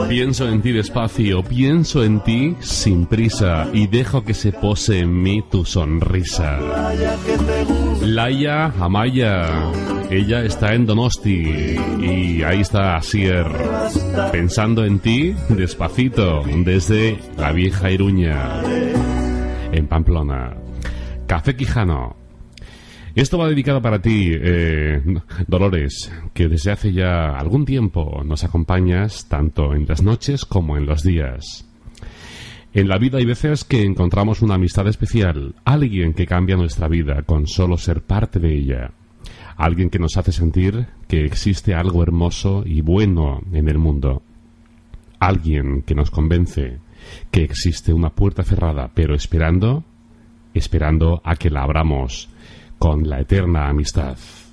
Pienso en ti despacio, pienso en ti sin prisa y dejo que se pose en mí tu sonrisa. Laia Amaya, ella está en Donosti y ahí está Asier, pensando en ti despacito desde la vieja Iruña, en Pamplona. Café Quijano. Esto va dedicado para ti, Dolores, que desde hace ya algún tiempo nos acompañas tanto en las noches como en los días. En la vida hay veces que encontramos una amistad especial, alguien que cambia nuestra vida con solo ser parte de ella, alguien que nos hace sentir que existe algo hermoso y bueno en el mundo, alguien que nos convence que existe una puerta cerrada, pero esperando a que la abramos con la eterna amistad.